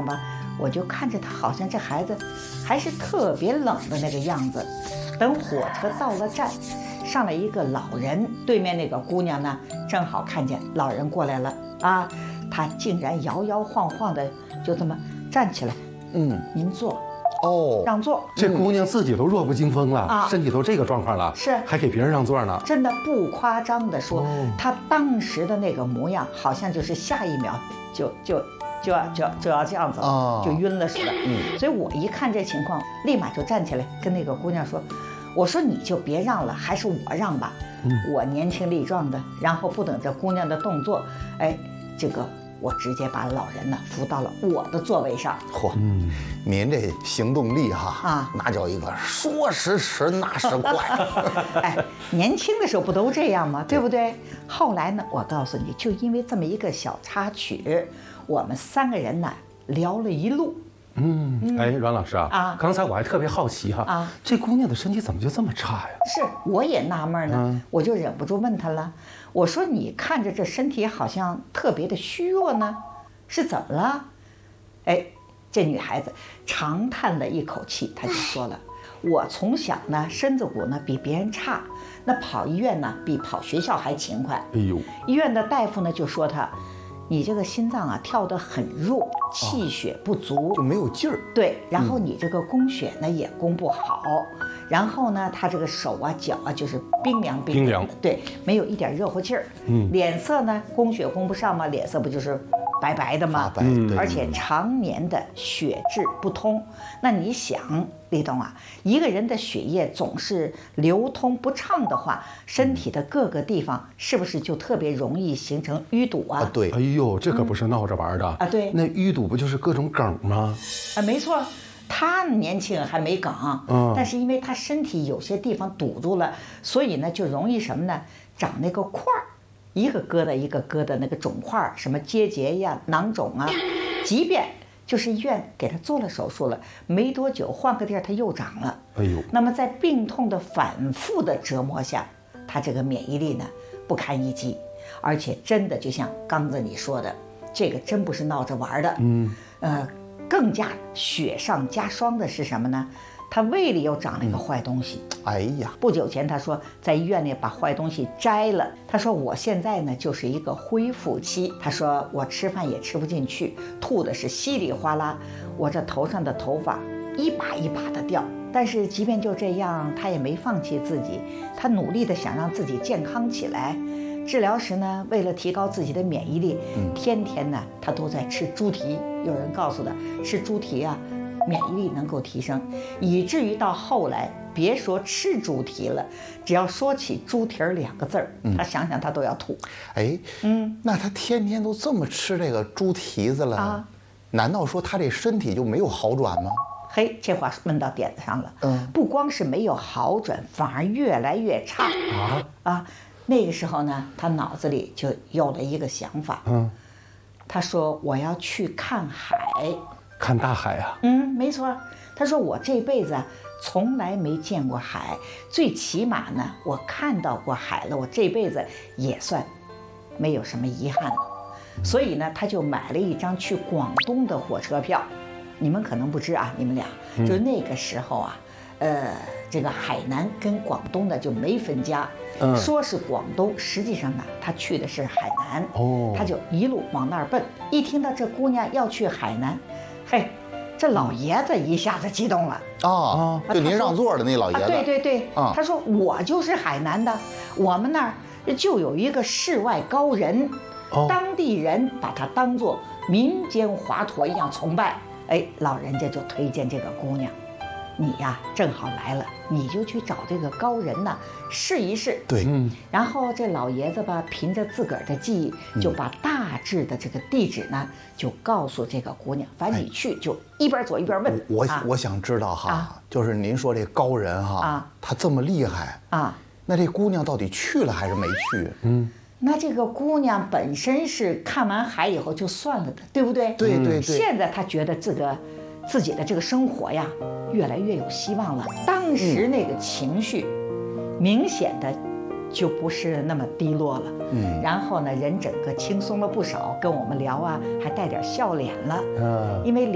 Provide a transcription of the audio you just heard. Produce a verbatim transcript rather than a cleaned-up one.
吧，我就看着他好像这孩子还是特别冷的那个样子。等火车到了站，上来一个老人，对面那个姑娘呢，正好看见老人过来了啊，她竟然摇摇晃晃的就这么站起来， 嗯， 您坐。 哦， 让座。 这姑娘自己都弱不禁风了， 啊身体都这个状况了， 是还给别人让座呢。 真的不夸张的说， 哦她当时的那个模样，好像就是下一秒就就就要就要就要这样子了， 哦就晕了似的。 嗯， 所以我一看这情况，立马就站起来跟那个姑娘说：“我说你就别让了，还是我让吧。 嗯我年轻力壮的。”然后不等这姑娘的动作，哎，这个我直接把老人呢扶到了我的座位上。 嚯， 嗯， 您这行动力哈啊那叫一个说时迟，那时快。 哎，年轻的时候不都这样吗？对不对？后来呢，我告诉你，就因为这么一个小插曲，我们三个人呢聊了一路。 嗯，哎，阮老师啊， 啊刚才我还特别好奇哈， 啊这姑娘的身体怎么就这么差呀？ 是，我也纳闷呢， 嗯我就忍不住问她了，我说你看着这身体好像特别的虚弱呢，是怎么了？哎，这女孩子长叹了一口气，她就说了，我从小呢身子骨呢比别人差，那跑医院呢比跑学校还勤快。 哎呦， 医院的大夫呢就说她，你这个心脏啊跳得很弱，气血不足， 就没有劲儿。 对，然后你这个供血呢也供不好，然后呢，他这个手啊脚啊就是冰凉冰冰凉的，对，没有一点热乎劲儿。 嗯脸色呢供血供不上嘛，脸色不就是白白的吗？ 发白， 嗯对， 而且常年的血滞不通，那你想，立冬啊，一个人的血液总是流通不畅的话，身体的各个地方是不是就特别容易形成淤堵啊？ 啊，对哎，呦，这可不是闹着玩的啊对那淤堵不就是各种梗吗？ 啊，没错，他年轻还没梗， 嗯但是因为他身体有些地方堵住了，所以呢就容易什么呢？长那个块儿，一个疙瘩一个疙瘩那个肿块儿，什么结节呀、囊肿啊，即便就是医院给他做了手术了，没多久换个地儿他又长了。 哎呦， 那么在病痛的反复的折磨下，他这个免疫力呢不堪一击，而且真的就像刚子你说的，这个真不是闹着玩的。 嗯， 呃，更加雪上加霜的是什么呢？他胃里又长了一个坏东西。 哎呀， 不久前他说在医院里把坏东西摘了。他说我现在呢就是一个恢复期。他说我吃饭也吃不进去，吐的是稀里哗啦，我这头上的头发一把一把的掉。但是即便就这样，他也没放弃自己，他努力的想让自己健康起来。治疗时呢，为了提高自己的免疫力， 嗯天天呢他都在吃猪蹄。有人告诉他吃猪蹄啊，免疫力能够提升，以至于到后来，别说吃猪蹄了，只要说起猪蹄儿两个字儿，他想想他都要吐。 哎， 嗯， 那他天天都这么吃这个猪蹄子了， 啊难道说他这身体就没有好转吗？ 嘿，这话问到点子上了。 嗯不光是没有好转，反而越来越差啊啊！那个时候呢，他脑子里就有了一个想法。 嗯， 他说我要去看海。 看大海啊， 嗯，没错。他说我这辈子啊从来没见过海，最起码呢，我看到过海了，我这辈子也算没有什么遗憾了。所以呢，他就买了一张去广东的火车票。你们可能不知啊，你们俩就那个时候啊，呃，这个海南跟广东的就没分家， 嗯说是广东，实际上呢，他去的是海南。 哦他就一路往那儿奔。一听到这姑娘要去海南，嘿，这老爷子一下子激动了。 啊，就您让座的那老爷啊， 子， 对对对， 啊他说我就是海南的，我们那儿就有一个世外高人， 哦当地人把他当作民间华佗一样崇拜。哎，老人家就推荐这个姑娘，你呀正好来了，你就去找这个高人呐试一试。 对， 嗯， 然后这老爷子吧，凭着自个儿的记忆，就把大致的这个地址呢，就告诉这个姑娘。反正你去就一边走一边问。 我啊我想知道哈啊， 就是您说这高人哈啊， 他这么厉害， 啊， 那这姑娘到底去了还是没去？ 嗯， 那这个姑娘本身是看完海以后就算了的，对不对？ 对对对， 现在她觉得这个自己的这个生活呀，越来越有希望了。当时那个情绪，明显的就不是那么低落了。 嗯， 然后呢，人整个轻松了不少，跟我们聊啊，还带点笑脸了。 嗯。 因为